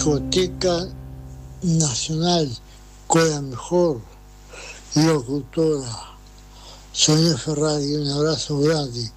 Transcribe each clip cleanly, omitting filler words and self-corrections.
Discoteca Nacional con la mejor locutora, Sonia Ferrari. Un abrazo grande.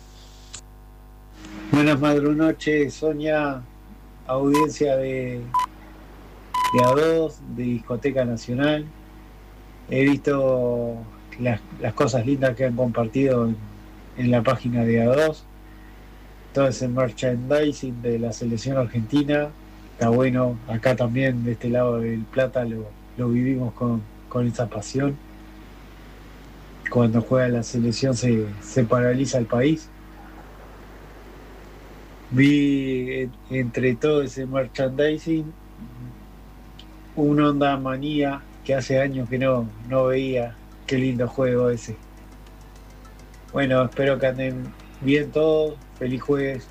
Buenas madrunoches, Sonia, audiencia de A2, de Discoteca Nacional. He visto las cosas lindas que han compartido en la página de A2. Todo ese merchandising de la selección argentina está bueno. Acá también, de este lado del Plata, lo vivimos con esa pasión. Cuando juega la selección se paraliza el país. Vi entre todo ese merchandising una Onda Manía que hace años que no veía. Qué lindo juego ese. Bueno, espero que anden bien todos. Feliz jueves.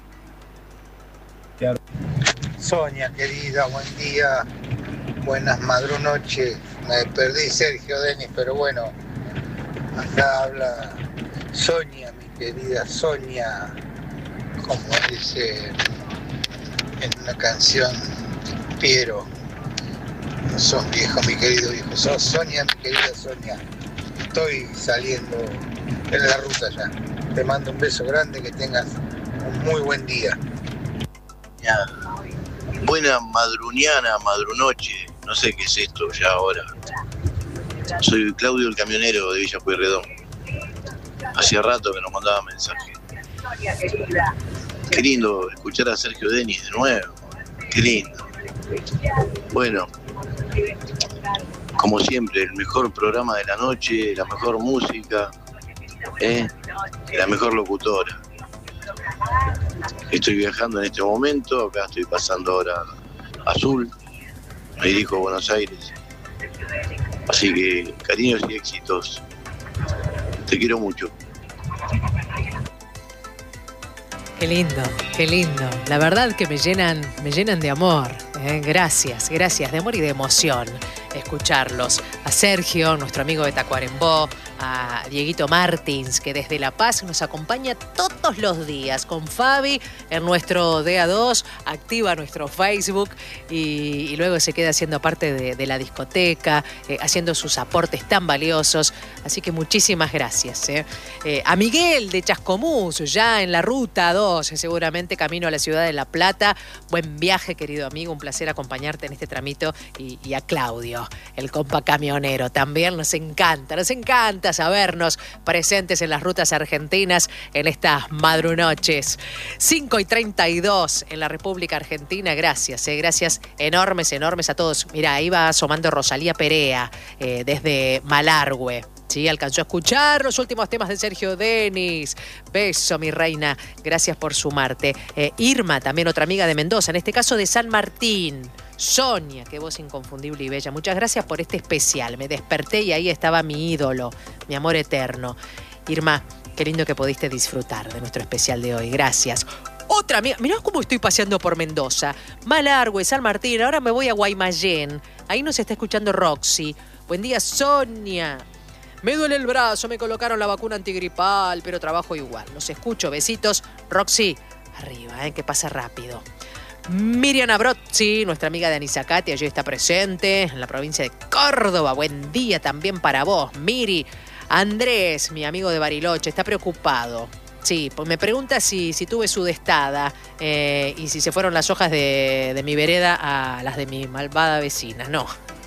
Sonia, querida, buen día. Buenas madrunoches. Me perdí Sergio Denis, pero bueno, acá habla Sonia, mi querida Sonia. Como dice en una canción Piero. No sos viejo, mi querido viejo. Sos Sonia, mi querida Sonia. Estoy saliendo en la ruta ya. Te mando un beso grande, que tengas un muy buen día. Ya. Buena madrunoche. No sé qué es esto ya ahora. Soy Claudio, el camionero de Villa Pueyrredón. Hacía rato que nos mandaba mensaje. Qué lindo escuchar a Sergio Denis de nuevo. Qué lindo. Bueno, como siempre, el mejor programa de la noche, la mejor música, la mejor locutora. Estoy viajando en este momento, acá estoy pasando ahora Azul, me dirijo a Buenos Aires. Así que cariños y éxitos. Te quiero mucho. Qué lindo, qué lindo. La verdad que me llenan de amor. Gracias de amor y de emoción escucharlos. A Sergio, nuestro amigo de Tacuarembó, a Dieguito Martins, que desde La Paz nos acompaña todos los días con Fabi en nuestro DA2, activa nuestro Facebook y luego se queda siendo parte de la discoteca, haciendo sus aportes tan valiosos. Así que muchísimas gracias. A Miguel de Chascomús, ya en la ruta 2, seguramente camino a la ciudad de La Plata. Buen viaje, querido amigo, un placer acompañarte en este tramito. Y a Claudio, el compa camionero, también nos encanta sabernos presentes en las rutas argentinas en estas madrunoches. 5:32 en la República Argentina. Gracias enormes a todos. Mira, ahí va asomando Rosalía Perea desde Malargüe. Sí, alcanzó a escuchar los últimos temas de Sergio Denis. Beso, mi reina. Gracias por sumarte. Irma, también otra amiga de Mendoza, en este caso de San Martín. Sonia, qué voz inconfundible y bella. Muchas gracias por este especial. Me desperté y ahí estaba mi ídolo, mi amor eterno. Irma, qué lindo que pudiste disfrutar de nuestro especial de hoy. Gracias. Otra amiga, mirá cómo estoy paseando por Mendoza. Malargüe, San Martín, ahora me voy a Guaymallén. Ahí nos está escuchando Roxy. Buen día, Sonia. Me duele el brazo, me colocaron la vacuna antigripal, pero trabajo igual. Los escucho, besitos. Roxy, arriba, que pasa rápido. Miriam Abrozzi, nuestra amiga de Anisacate, allí está presente, en la provincia de Córdoba. Buen día también para vos, Miri. Andrés, mi amigo de Bariloche, está preocupado. Sí, pues me pregunta si tuve sudestada y si se fueron las hojas de mi vereda a las de mi malvada vecina. No.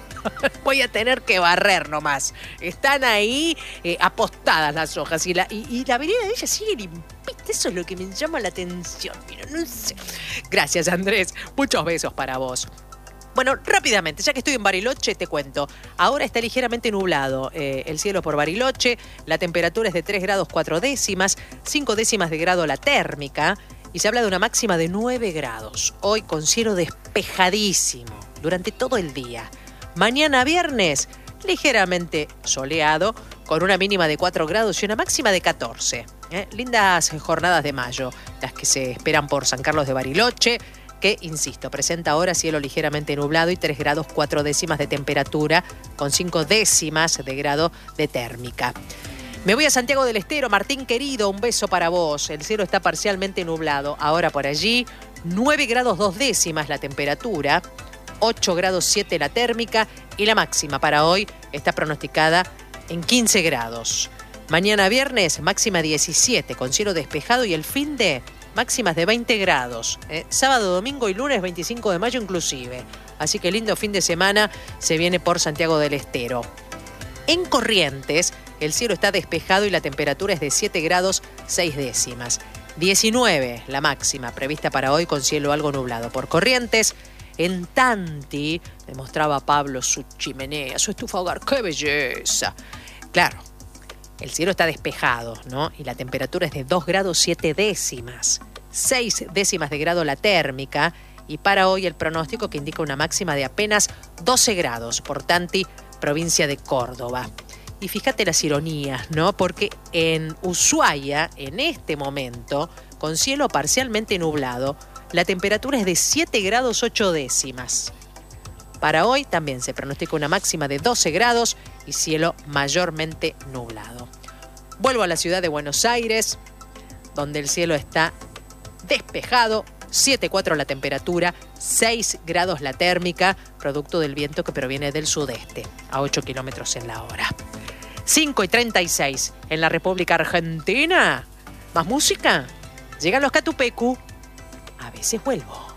Voy a tener que barrer nomás. Están ahí apostadas las hojas y la vereda de ella sigue limpita. Eso es lo que me llama la atención. Pero no sé. Gracias, Andrés. Muchos besos para vos. Bueno, rápidamente, ya que estoy en Bariloche, te cuento. Ahora está ligeramente nublado el cielo por Bariloche. La temperatura es de 3 grados 4 décimas, 5 décimas de grado la térmica. Y se habla de una máxima de 9 grados. Hoy con cielo despejadísimo durante todo el día. Mañana viernes, ligeramente soleado, con una mínima de 4 grados y una máxima de 14. Lindas jornadas de mayo, las que se esperan por San Carlos de Bariloche, que, insisto, presenta ahora cielo ligeramente nublado y 3 grados 4 décimas de temperatura, con 5 décimas de grado de térmica. Me voy a Santiago del Estero. Martín querido, un beso para vos. El cielo está parcialmente nublado ahora por allí, 9 grados 2 décimas la temperatura, 8 grados 7 la térmica y la máxima para hoy está pronosticada en 15 grados. Mañana viernes, máxima 17 con cielo despejado y el fin de máximas de 20 grados. Sábado, domingo y lunes 25 de mayo inclusive. Así que lindo fin de semana se viene por Santiago del Estero. En Corrientes, el cielo está despejado y la temperatura es de 7 grados 6 décimas. 19 la máxima prevista para hoy con cielo algo nublado. Por Corrientes, en Tanti, demostraba Pablo su chimenea, su estufa hogar. ¡Qué belleza! Claro, el cielo está despejado, ¿no? Y la temperatura es de 2 grados 7 décimas. 6 décimas de grado la térmica. Y para hoy el pronóstico que indica una máxima de apenas 12 grados por Tanti, provincia de Córdoba. Y fíjate las ironías, ¿no? Porque en Ushuaia, en este momento, con cielo parcialmente nublado, la temperatura es de 7 grados 8 décimas. Para hoy también se pronostica una máxima de 12 grados y cielo mayormente nublado. Vuelvo a la ciudad de Buenos Aires, donde el cielo está despejado, 7,4 la temperatura, 6 grados la térmica, producto del viento que proviene del sudeste, a 8 kilómetros en la hora. 5:36 en la República Argentina. ¿Más música? Llegan los Catupecu. A veces vuelvo.